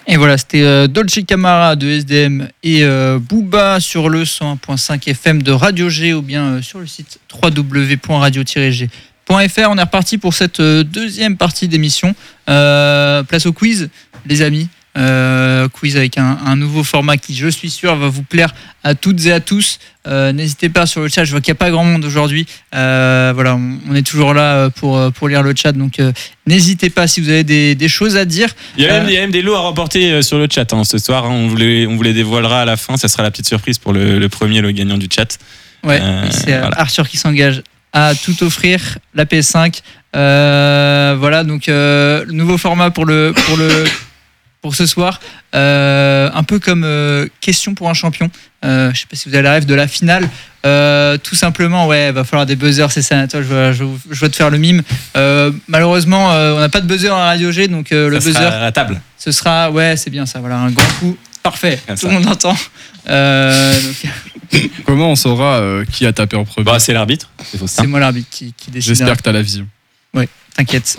Et voilà, c'était Dolce Camara de SDM et Booba sur le 101.5 FM de Radio G ou bien sur le site www.radio-g.fr. On est reparti pour cette deuxième partie d'émission. Place au quiz, les amis. Quiz avec un nouveau format qui, je suis sûr, va vous plaire à toutes et à tous. N'hésitez pas sur le chat, je vois qu'il n'y a pas grand monde aujourd'hui. Voilà, on est toujours là pour lire le chat, donc n'hésitez pas si vous avez des choses à dire. Il y a même des lots à remporter sur le chat ce soir. On vous les dévoilera à la fin. Ça sera la petite surprise pour le premier lot gagnant du chat. Ouais, c'est voilà. Arthur qui s'engage à tout offrir, la PS5. Voilà, donc nouveau format pour ce soir, un peu comme question pour un champion. Je sais pas si vous avez la rêve de la finale. Tout simplement, ouais, va falloir des buzzers. C'est ça, Anatole. Je vais te faire le mime. Malheureusement, on n'a pas de buzzer à Radio G, donc le ça buzzer sera à la table. Ce sera, ouais, c'est bien ça. Voilà, un grand coup, parfait. Tout le monde entend. Donc... Comment on saura qui a tapé en premier? Bah, c'est l'arbitre. C'est moi l'arbitre qui décide. J'espère que t'as la vision. Ouais. T'inquiète.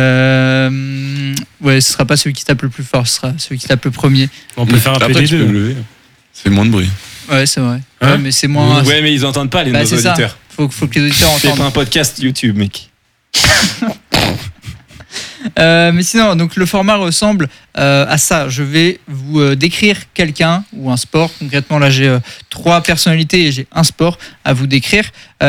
Ouais, ce sera pas celui qui tape le plus fort, ce sera celui qui tape le premier. On peut faire un peu des deux. Ça fait moins de bruit. Ouais, c'est vrai. Hein, ouais, mais c'est moins. Ouais, mais ils entendent pas nos auditeurs. Ça. Faut que les auditeurs entendent. C'est pas un podcast YouTube, mec. Mais sinon, donc le format ressemble à ça. Je vais vous décrire quelqu'un ou un sport. Concrètement, là, j'ai 3 personnalités et j'ai un sport à vous décrire.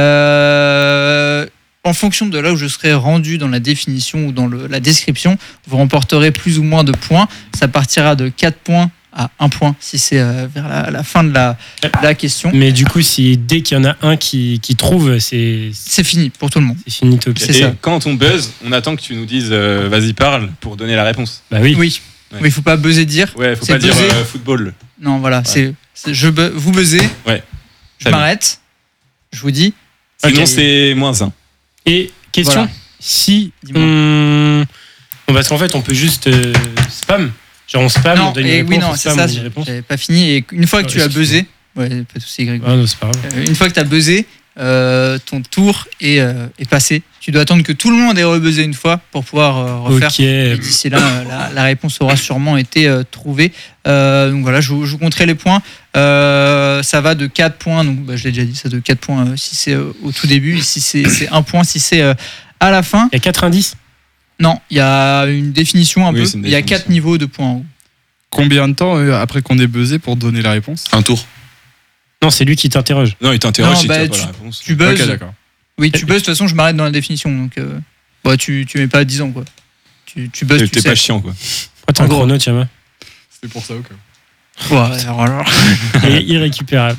En fonction de là où je serai rendu dans la définition ou dans la description, vous remporterez plus ou moins de points. Ça partira de 4 points à 1 point si c'est vers la fin de la question. Mais du coup, si dès qu'il y en a un qui trouve, c'est fini pour tout le monde. C'est fini tout. C'est et ça. Quand on buzz, on attend que tu nous dises vas-y parle pour donner la réponse. Bah oui. Oui. Ouais. Oui, faut pas buzzer dire. Ouais, faut c'est pas dire buzzer. football. Non, voilà, Ouais. vous buzzez. Ouais. Je m'arrête. Je vous dis. Sinon c'est -1. Et question, Voilà. si Dis-moi. bon, parce qu'en fait, on peut juste spam. Genre on spam, on Non, donne et une oui, réponse, non, on c'est spam, ça. on dit réponse. J'avais pas fini. Et une fois que Oh, tu as excuse-moi. buzzé, ouais, pas de souci, Greg. Ah non, c'est pas grave. Une fois que tu as buzzé, ton tour est passé. Tu dois attendre que tout le monde ait rebuzzé une fois pour pouvoir refaire. Ok. Et d'ici là, la réponse aura sûrement été trouvée. Donc voilà, je vous compterai les points. Ça va de 4 points. Donc je l'ai déjà dit, ça de 4 points si c'est au tout début. Ici, c'est 1 point si c'est à la fin. Il y a 4 indices. Non, il y a une définition un Oui, peu. c'est une Il y a définition. 4 niveaux de points en haut. Combien de temps après qu'on ait buzzé pour donner la réponse? Un tour. Non, c'est lui qui t'interroge. Non, il t'interroge Non, si bah, tu as pas la réponse. Tu buzzes. Ok, d'accord. Oui, tu buzzes. De toute façon, je m'arrête dans la définition. Donc, tu mets pas 10 ans, quoi. Tu buzzes, tu T'es sais. pas chiant, quoi. Pourquoi t'as En un gros. chrono, Tiama? C'est pour ça ou quoi? Ouais, alors. Et irrécupérable.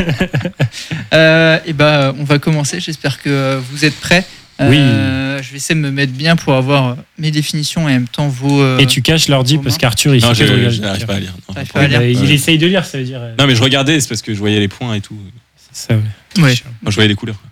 Et on va commencer. J'espère que vous êtes prêts. Oui. Je vais essayer de me mettre bien pour avoir mes définitions et en même temps vos. Et tu caches l'ordi parce qu'Arthur, il Non, fait que de regarder. je n'arrive pas à lire. Non, T'arrives je pas à crois. lire. Il essaye de lire, ça veut dire. Non, mais je regardais, c'est parce que je voyais les points et tout. C'est ça, ouais. Ouais. Moi, je voyais les couleurs.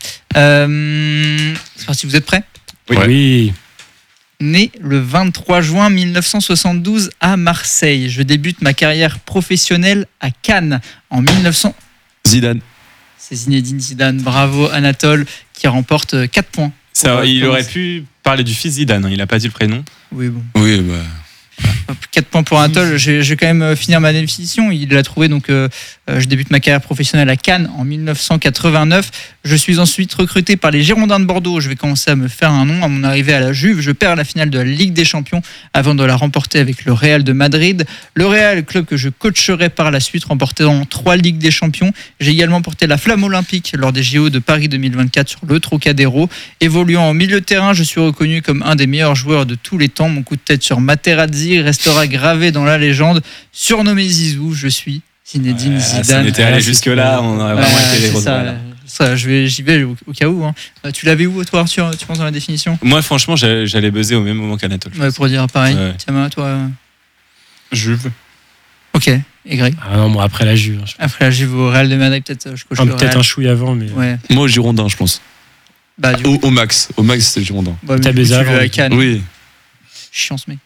C'est parti. Vous êtes prêts? Oui. Oui. Né le 23 juin 1972 à Marseille. Je débute ma carrière professionnelle à Cannes en 1900. Zidane. C'est Zinedine Zidane. Bravo Anatole qui remporte 4 points. Ça, il Comment aurait c'est- pu parler du fils Zidane, hein, il a pas dit le prénom. Oui, bon. Oui, bah. 4 points pour Anatole. Je vais quand même finir ma définition. Il l'a trouvé. Donc, je débute ma carrière professionnelle à Cannes en 1989. Je suis ensuite recruté par les Girondins de Bordeaux. Je vais commencer à me faire un nom. À mon arrivée à la Juve, je perds la finale de la Ligue des Champions avant de la remporter avec le Real de Madrid. Le Real, club que je coacherai par la suite, remportant 3 Ligues des Champions. J'ai également porté la flamme olympique lors des JO de Paris 2024 sur le Trocadéro. Évoluant en milieu de terrain, je suis reconnu comme un des meilleurs joueurs de tous les temps. Mon coup de tête sur Materazzi restera gravé dans la légende. Surnommé Zizou, je suis Zinedine Si on Zidane. était allé jusque-là, on aurait vraiment été les c'est roses. ça, j'y vais au cas où. Hein. Tu l'avais où, toi, Arthur, tu penses dans la définition? Moi, franchement, j'allais buzzer au même moment qu'Anatole. Ouais, pour dire pareil. Ouais. Tiens, toi. Juve. Ok. Et Greg? Ah non, moi après la Juve. Je Après, là, j'y vais au Real de Madrid, peut-être. Je coche le peut-être Real. un chouille avant, mais. Ouais. Moi, au Girondin, je pense. Bah, du coup, Au max. Au max, c'est le Girondin. ouais, mais t'as du coup, baisé tu avant, veux à du coup. Cannes. Oui. Chiant, ce mec.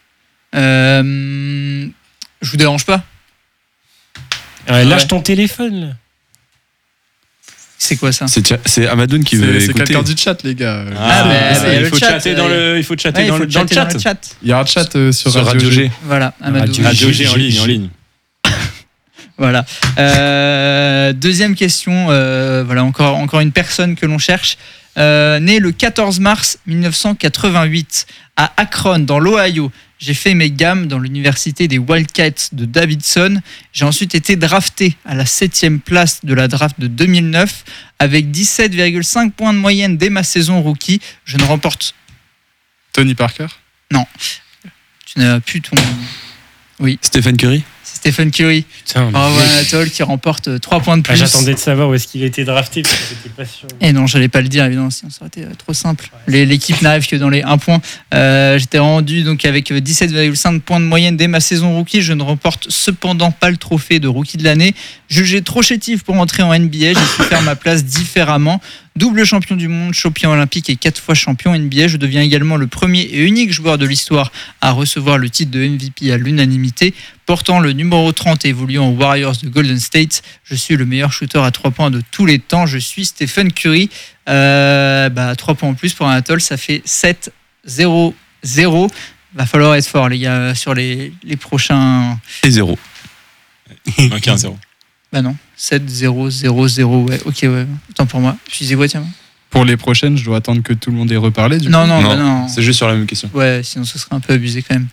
Je vous dérange pas? Ouais, lâche Ouais. ton téléphone, là. C'est quoi ça? C'est Amadoun qui veut C'est écouter. quelqu'un du chat, les gars. le il faut chat, chatter dans le, il faut chatter Ouais, dans il faut le, dans le chatter dans chat. le chat. Il y a un chat sur Sur Radio G. Voilà, Amadou. Radio Radio G en ligne. Voilà. Deuxième question. Voilà, encore une personne que l'on cherche. Né le 14 mars 1988 à Akron, dans l'Ohio. J'ai fait mes gammes dans l'université des Wildcats de Davidson. J'ai ensuite été drafté à la 7e place de la draft de 2009 avec 17,5 points de moyenne dès ma saison rookie. Je ne remporte... Tony Parker. Tu n'as plus ton... Stephen Curry. C'est Stephen Curry. Putain, mais- Bravo Anatole qui remporte 3 poins de plus. J'attendais de savoir où est-ce qu'il était drafté parce que j'étais pas sûr. Et non, j'allais pas le dire, évidemment, sinon ça aurait été trop simple. L'équipe n'arrive que dans les 1 point. J'étais rendu donc avec 17,5 points de moyenne dès ma saison rookie. Je ne remporte cependant pas le trophée de rookie de l'année. Jugé trop chétif pour entrer en NBA, j'ai su faire ma place différemment. Double champion du monde, champion olympique et 4 fois champion NBA. Je deviens également le premier et unique joueur de l'histoire à recevoir le titre de MVP à l'unanimité. Portant le numéro 30 et évoluant aux Warriors de Golden State, je suis le meilleur shooter à 3 points de tous les temps. Je suis Stephen Curry. 3 points en plus pour Anatole, ça fait 7-0-0. Va falloir être fort, les gars, sur les prochains. Et 0. Il manque un 0. Bah non, 7-0-0-0. Ouais, ok, ouais. Autant pour moi. Je disais quoi, tiens. Pour les prochaines, je dois attendre que tout le monde ait reparlé. Du Non, coup. non, bah non. C'est juste sur la même question. Ouais, sinon ce serait un peu abusé quand même.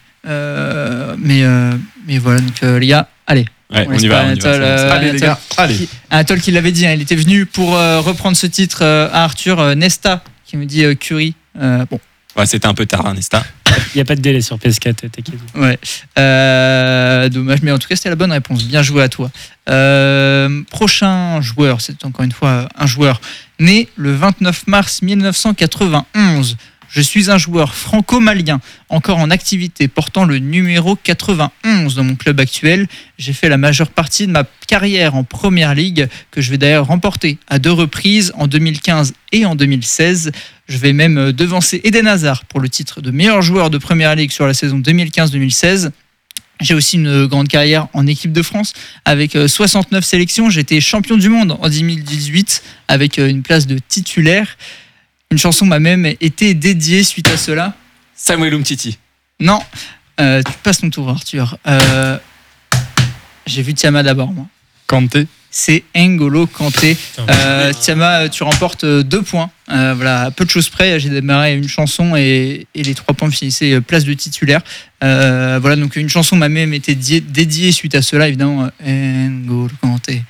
Mais voilà, donc les gars, allez. Ouais, on laisse y pas va. Anatole, Allez, les gars, allez. Anatole qui l'avait dit, hein, il était venu pour reprendre ce titre à Arthur. Nesta qui me dit Curry. Bon, Ouais, c'était un peu tard, hein, Nesta. Il n'y a pas de délai sur PS4, t'inquiète. ouais. Dommage, mais en tout cas, c'était la bonne réponse. Bien joué à toi. Prochain joueur, c'est encore une fois un joueur né le 29 mars 1991. Je suis un joueur franco-malien, encore en activité, portant le numéro 91 dans mon club actuel. J'ai fait la majeure partie de ma carrière en Première Ligue, que je vais d'ailleurs remporter à 2 reprises, en 2015 et en 2016. Je vais même devancer Eden Hazard pour le titre de meilleur joueur de Première Ligue sur la saison 2015-2016. J'ai aussi une grande carrière en équipe de France avec 69 sélections. J'ai été champion du monde en 2018 avec une place de titulaire. Une chanson m'a même été dédiée suite à cela. Samuel Umtiti. Non, tu passes ton tour, Arthur. J'ai vu Tiama d'abord, moi. Kanté. C'est N'Golo Kanté. Tiama, tu remportes 2 points. Voilà, à peu de choses près, j'ai démarré une chanson et les 3 points finissaient place de titulaire. Voilà, donc une chanson m'a même été dédiée suite à cela, évidemment. N'Golo Kanté.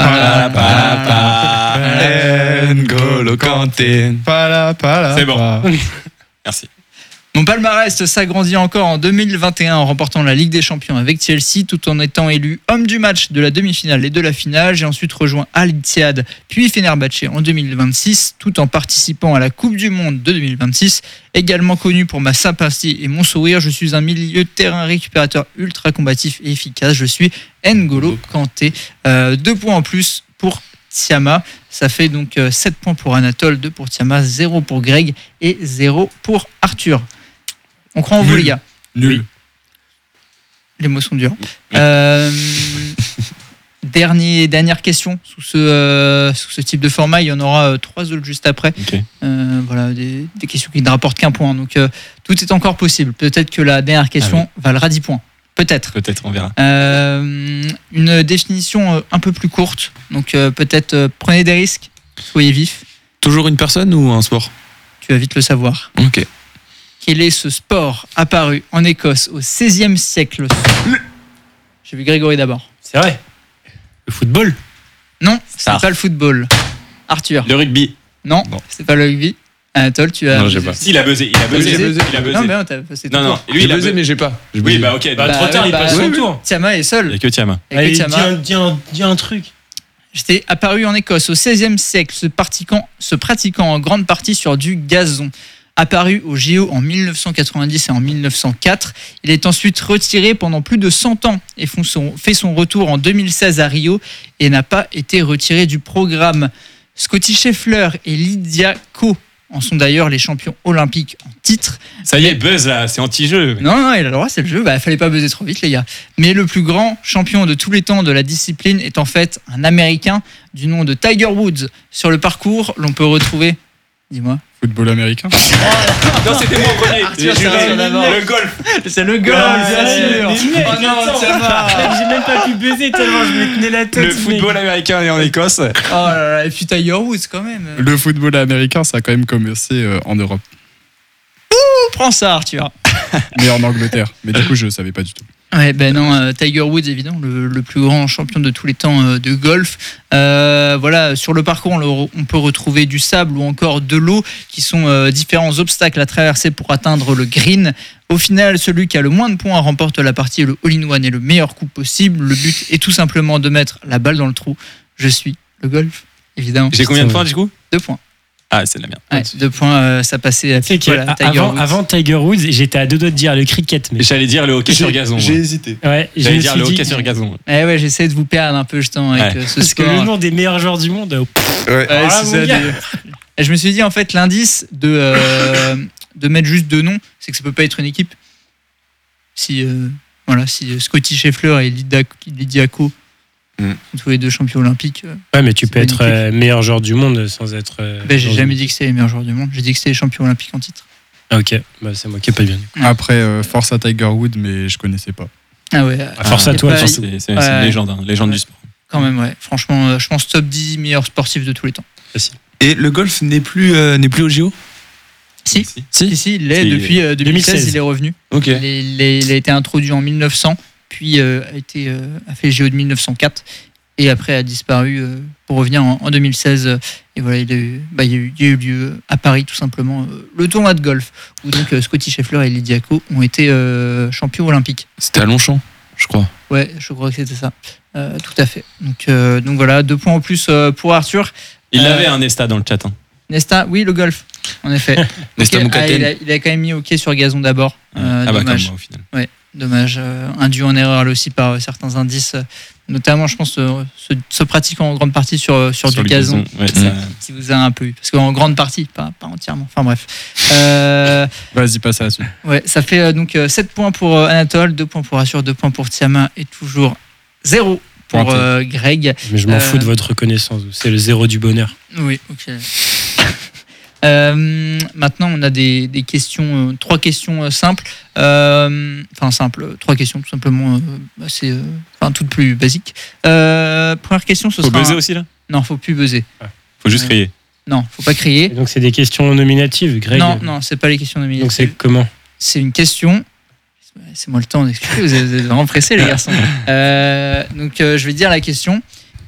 N'Golo Kanté. C'est bon. Merci. Mon palmarès s'agrandit encore en 2021 en remportant la Ligue des Champions avec Chelsea, tout en étant élu homme du match de la demi-finale et de la finale. J'ai ensuite rejoint Al Ittihad puis Fenerbahçe en 2026, tout en participant à la Coupe du Monde de 2026. Également connu pour ma sympathie et mon sourire, je suis un milieu de terrain récupérateur ultra combatif et efficace. Je suis N'Golo Kanté. 2 points en plus pour Tiama. Ça fait donc 7 points pour Anatole, 2 pour Tiama, 0 pour Greg et 0 pour Arthur. On croit en vous, les gars. Nul. Les mots sont durs. Dernière question sous ce type de format. Il y en aura 3 autres juste après. Ok. Voilà, des questions qui ne rapportent qu'un point. Donc tout est encore possible. Peut-être que la dernière question valera 10 points. Peut-être. Peut-être, on verra. Une définition un peu plus courte. Donc peut-être prenez des risques. Soyez vifs. Toujours une personne ou un sport? Tu vas vite le savoir. Ok. Quel est ce sport apparu en Écosse au XVIe siècle? J'ai vu Grégory d'abord. C'est vrai. Le football. Non, c'est Star. pas le football. Arthur. Le rugby. Non, Non. c'est pas le rugby. Anatole, tu as. Non, j'ai pas. Si, il a buzzé. Il a buzzé. J'ai buzzé. Il a buzzé. Non, mais non, t'as passé ton Non, non. tour. Et lui, J'ai il a buzzé, buzzé. mais j'ai pas. J'ai Oui, buzzé. bah ok. Bah, bah, trop tard, il passe son tour. Tiama est Il seul. n'y a que Tiama. Il y a Allez, que Tiama. dis un truc. J'étais apparu en Écosse au XVIe siècle, se pratiquant en grande partie sur du gazon. Apparu au JO en 1990 et en 1904, il est ensuite retiré pendant plus de 100 ans et fait son retour en 2016 à Rio et n'a pas été retiré du programme. Scotty Scheffler et Lydia Ko en sont d'ailleurs les champions olympiques en titre. Ça y est, buzz là, c'est anti-jeu. Non, il a le droit, c'est le jeu. Fallait pas buzzer trop vite, les gars. Mais le plus grand champion de tous les temps de la discipline est en fait un Américain du nom de Tiger Woods. Sur le parcours, l'on peut retrouver... Dis-moi. Football américain. Non, c'était moi en premier. Arthur, c'est Arthur d'abord. Le golf. C'est le golf, bien sûr. Mais Oh non, attends, tiens pas. j'ai même pas pu buzzer tellement je me tenais la tête. Le football américain est en Écosse. Oh là là, et puis Tiger Woods quand même. Le football américain, ça a quand même commencé en Europe. Prends ça, Arthur. Mais en Angleterre. Mais du coup, je savais pas du tout. Ouais, ben non, Tiger Woods, évidemment, le plus grand champion de tous les temps de golf. Voilà, sur le parcours, on peut retrouver du sable ou encore de l'eau, qui sont différents obstacles à traverser pour atteindre le green. Au final, celui qui a le moins de points remporte la partie, le all-in-one et le meilleur coup possible. Le but est tout simplement de mettre la balle dans le trou. Je suis le golf, évidemment. J'ai combien de points du coup 2 points. Ah, c'est de la merde. Ouais, 2 points, ça passait à Tu sais Tiger Woods. avant Tiger Woods, j'étais à 2 doigts de dire le cricket. Mais... J'allais dire le hockey sur gazon. J'ai moi. hésité. Ouais, je J'allais me dire suis le dit... hockey sur gazon. Eh ouais, j'essaie de vous perdre un peu justement avec ce Parce que sport. le nom des meilleurs joueurs du monde... Ouais. Ouais, Ah, c'est mon ça, gars. Et je me suis dit, en fait, l'indice de mettre juste 2 noms, c'est que ça peut pas être une équipe. Si Scotty Scheffler et Lidiaco sont tous les 2 champions olympiques. Ouais, mais tu C'est peux pas une être meilleur joueur du monde sans être... J'ai jamais dit que c'était les meilleurs joueurs du monde. J'ai dit que c'était les champions olympiques en titre. Ah, ok, c'est moi qui ai pas bien. Après, force à Tiger Woods, mais je connaissais pas. Ah ouais. Force à y a toi, pas- surtout. C'est une légende, hein, légende Ouais. du sport. Quand même, ouais. Franchement, je pense top 10 meilleurs sportifs de tous les temps. Et le golf n'est plus au JO. Si. Si, il l'est Si, depuis 2016, 2016. il est revenu. Ok. Il a été introduit en 1900, puis a fait le JO de 1904 et après a disparu pour revenir en 2016. Et voilà, il y a eu lieu à Paris tout simplement le tournoi de golf où donc Scotty Scheffler et Lidiaco ont été champions olympiques. C'était à Longchamp, je crois. Ouais, je crois que c'était ça. Tout à fait. Donc voilà, 2 points en plus pour Arthur. Il avait un Nesta dans le chat. Hein. Nesta, oui, le golf, en effet. Nesta Ok, Moukaten. il a quand même mis hockey sur gazon d'abord. Ah bah comme Dommage. moi au final. Dommage, induit en erreur là aussi par certains indices, notamment je pense se pratiquant en grande partie sur du le gazon, Ouais, ça- qui vous a un peu eu. Parce qu'en grande partie, pas entièrement. Enfin bref. Vas-y, passe à la suite. Ouais, ça fait donc 7 points pour Anatole, 2 points pour Assur, 2 points pour Tiama et toujours 0 pour Greg. Mais je m'en fous de votre reconnaissance. C'est le 0 du bonheur. Oui, ok. Maintenant, on a des questions, 3 questions simples. Enfin, simples, 3 questions tout simplement, toutes plus basiques. Première question, ce Faut sera. buzzer aussi là. Non, faut plus buzzer. Faut juste crier. Non, faut pas crier. Et donc c'est des questions nominatives, Greg. Non, c'est pas les questions nominatives. Donc c'est comment? C'est une question. C'est moi le temps d'expliquer. Vous êtes vraiment pressés, les garçons. Donc, je vais dire la question.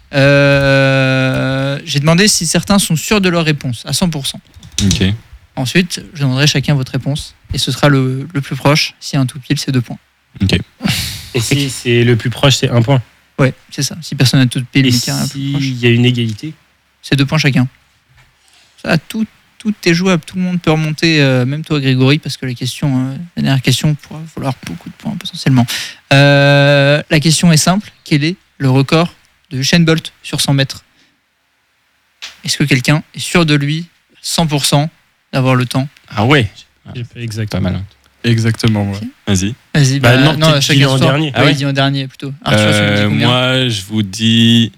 J'ai demandé si certains sont sûrs de leur réponse à 100%. Ok. Ensuite, je donnerai chacun votre réponse et ce sera le plus proche. S'il y a un tout pile, c'est 2 points. Ok. Et si c'est le plus proche, c'est 1 point. Ouais, c'est ça. Si personne n'a tout pile, Et Mika est le plus proche, s'il y a une égalité? c'est 2 points chacun. Ça, tout est jouable. Tout le monde peut remonter, même toi, Grégory, parce que la dernière question pourra valoir beaucoup de points potentiellement. La question est simple. Quel est le record de Usain Bolt sur 100 mètres? Est-ce que quelqu'un est sûr de lui, 100%, d'avoir le temps? Ah ouais. J'ai pas exact. Pas mal. Hein. Exactement, ouais. Vas-y. Vas-y, non, peut-être chacun dis-le en son tour. dernier. Ah oui, dis en dernier plutôt. Arthur, tu me dis combien? Moi, je vous dis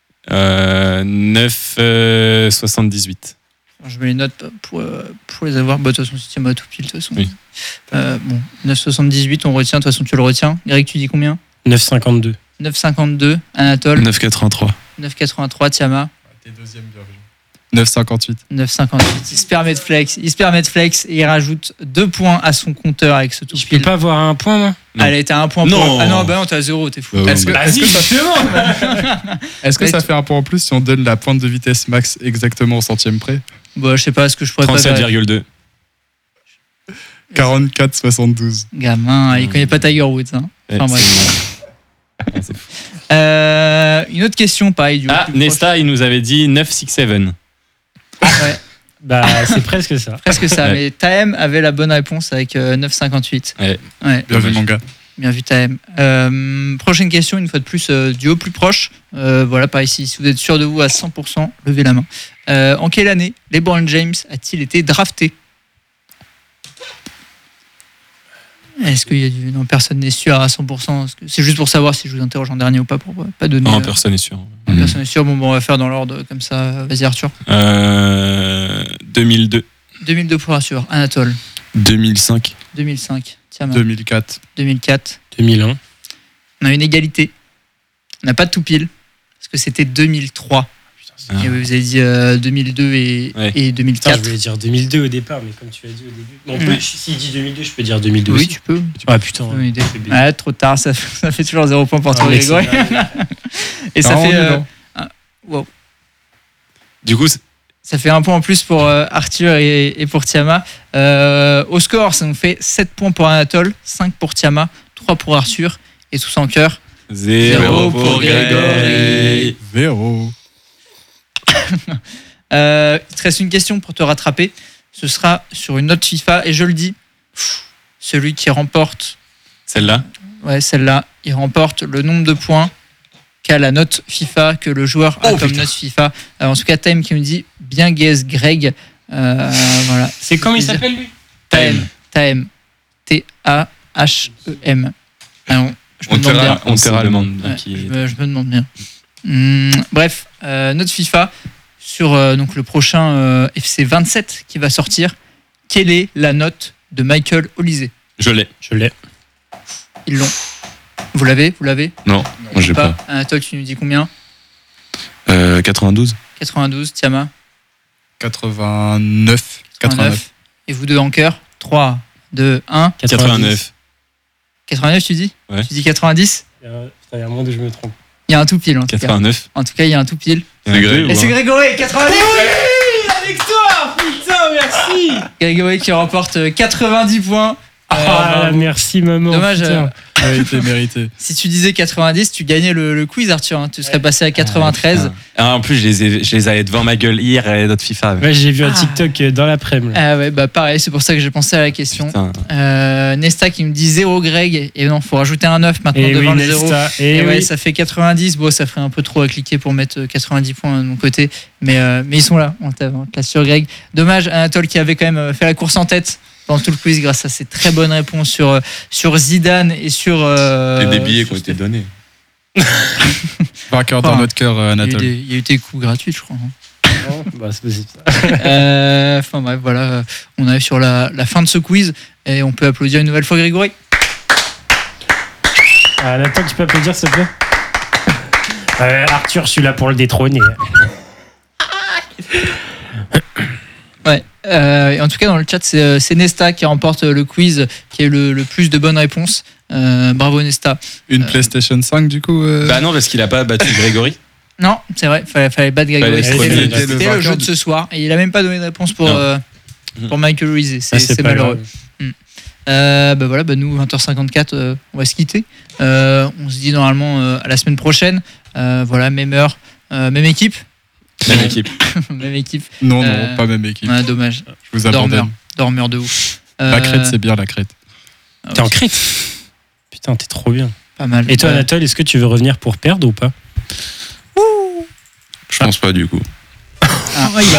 9,78. Je mets les notes pour les avoir. Bah, de toute façon, si tu m'as tout pile, de toute façon. Oui. Bon, 9,78, on retient. De toute façon, tu le retiens. Greg, tu dis combien? 9,52. 9,52. Anatole. 9,83. 9,83. Tiama. T'es deuxième, bien vu. 9,58. 9,58. Il se permet de flex et il rajoute 2 points à son compteur avec ce tout Je peux pile. pas avoir un point, moi? Non. Allez, t'as 1 point Non. pour. Ah non, bah non, t'as 0, t'es fou. Bah oui. Est-ce que, Vas-y, justement. est-ce que Mais ça fait un point en plus si on donne la pointe de vitesse max exactement au centième près? Bon, je sais pas ce que je pourrais pas faire. 37,2. 44,72. Gamin, il connaît pas Tiger Woods. Hein. Enfin, Ouais, bref. c'est fou. Une autre question, pareil. Du Ah, plus Nesta, il nous avait dit 9,67. proche. Ouais, Bah, c'est presque ça. presque ça. Ouais. Mais Taem avait la bonne réponse avec 9,58. Ouais. Ouais. Bien vu, mon gars. Bien vu, Tahem. Prochaine question, une fois de plus, du haut plus proche. Voilà, pareil, si vous êtes sûr de vous à 100%, levez la main. En quelle année LeBron James a-t-il été drafté? Est-ce qu'il y a du... Non, personne n'est sûr à 100%. C'est juste pour savoir si je vous interroge en dernier ou pas, pour pas donner... Non, personne n'est sûr. Personne n'est sûr. Bon, on va faire dans l'ordre comme ça. Vas-y, Arthur. 2002. 2002 pour Arthur. Anatole. 2005. 2005. Tiens, 2004. 2004. 2001. On a une égalité. On n'a pas de tout pile. Parce que c'était 2003. Et vous avez dit 2002 et 2004. Putain, je voulais dire 2002 au départ, mais comme tu l'as dit au début. Bon, s'il dit 2002, je peux dire 2002 Oui, aussi. tu peux. Ah putain. Trop tard, ça fait toujours 0 point pour toi, Grégory. Et ça fait. Wow. Du coup, ça fait 1 point en plus pour Arthur et pour Tiama. Au score, ça nous fait 7 points pour Anatole, 5 pour Tiama, 3 pour Arthur. Et tous en cœur, 0 pour Grégory. 0. Il te reste une question pour te rattraper. Ce sera sur une note FIFA. Et je le dis, celui qui remporte Celle-là. Ouais, celle-là, il remporte le nombre de points qu'a la note FIFA, que le joueur a comme note FIFA. En tout cas, Time qui me dit bien guess Greg. Voilà. C'est comment il s'appelle lui? Tahem. T-A-H-E-M. Alors, je me demande bien. On te demande. Ouais, je me demande bien. Bref, note FIFA sur donc le prochain FC 27 qui va sortir. Quelle est la note de Michael Olysée? Je l'ai. Ils l'ont. Vous l'avez? Non, moi j'ai pas. Anatole, tu nous dis combien? 92. 92, Tiama? 89. 89. Et vous deux en cœur? 3, 2, 1. 89. 89, tu dis? Ouais. Tu dis 90? Il y a un monde où je me trompe. Il y a un tout pile en tout cas. 89. En tout cas, il y a un tout pile. C'est Grégory. Et c'est Grégory, 90. Oui, la victoire. Putain, merci. Grégory qui remporte 90 points. Merci maman. Dommage. Mérité. Si tu disais 90, tu gagnais le quiz, Arthur. Hein. Tu serais passé à 93. En plus, je les avais devant ma gueule hier et notre FIFA. Ouais, j'ai vu un TikTok dans l'après-midi. Ah ouais, bah pareil, c'est pour ça que j'ai pensé à la question. Nesta qui me dit 0 Greg. Et non, faut rajouter un 9 maintenant devant le 0. Et ouais, ça fait 90. Bon, ça ferait un peu trop à cliquer pour mettre 90 points de mon côté. Mais ils sont là. On te l'assure, Greg. Dommage, Anatole qui avait quand même fait la course en tête dans tout le quiz grâce à ses très bonnes réponses sur Zidane et sur... Et des billets qui ont été donnés. Vainqueur dans notre cœur, Anatole. Il y a eu des coups gratuits, je crois. Bah, c'est possible ça. Enfin bref, voilà, on arrive sur la fin de ce quiz et on peut applaudir une nouvelle fois Grégory. Nathan, tu peux applaudir s'il te plaît? Arthur, je suis là pour le détrôner. Ouais. Et en tout cas, dans le chat, c'est Nesta qui remporte le quiz, qui a le plus de bonnes réponses. Bravo Nesta. Une PlayStation 5 du coup Bah non, parce qu'il a pas battu Grégory. Non, c'est vrai, fallait battre Grégory. C'était le jeu de ce soir. Et il a même pas donné de réponse pour Michael Olysée. C'est malheureux. Bah voilà, nous 20h54, on va se quitter. On se dit normalement à la semaine prochaine. Voilà, même heure, même équipe. Même équipe. Même équipe. Non, pas même équipe. Ouais, dommage. Je vous abandonne. Dormeur de ouf. La crête, c'est bien la crête. T'es en crête? Putain, t'es trop bien. Pas mal. Et toi, Anatole, est-ce que tu veux revenir pour perdre ou pas? Je pense pas du coup. Il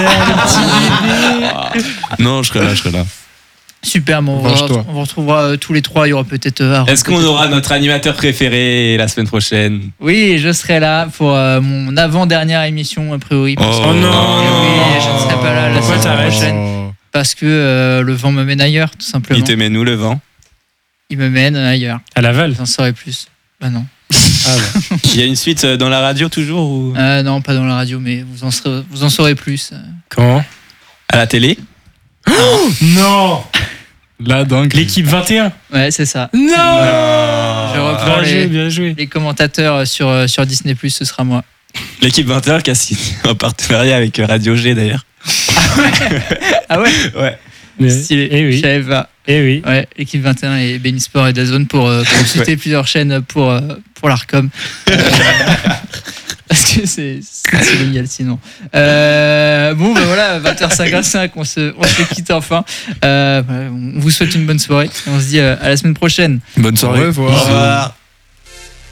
a Non, je serai là. Super, bon, on vous retrouvera tous les trois. Il y aura peut-être. Est-ce qu'on aura notre animateur préféré la semaine prochaine? Oui, je serai là pour mon avant-dernière émission, a priori. Oh non, oui, je ne serai pas là la semaine prochaine. Parce que le vent me mène ailleurs, tout simplement. Il te mène où le vent? Il me mène ailleurs. À Laval? J'en saurai plus. Bah non. Il y a une suite dans la radio toujours ou... Non, pas dans la radio, mais vous en saurez plus. Quand? À la télé? Non. Là, dingue. L'équipe 21? Ouais, c'est ça. Non. Je reprends bien joué. les commentateurs sur Disney+, ce sera moi. L'équipe 21 qui a signé un partenariat avec Radio G d'ailleurs. Ah ouais? Ouais. Stylé. Eh oui. Je savais pas. Eh oui. Ouais, l'équipe 21 et Bein Sport et DAZN pour citer plusieurs chaînes pour l'Arcom. parce que c'est illégal sinon. Bon, ben voilà, 20h55, on se quitte enfin. On vous souhaite une bonne soirée et on se dit à la semaine prochaine. Bonne soirée. Au revoir. Au revoir.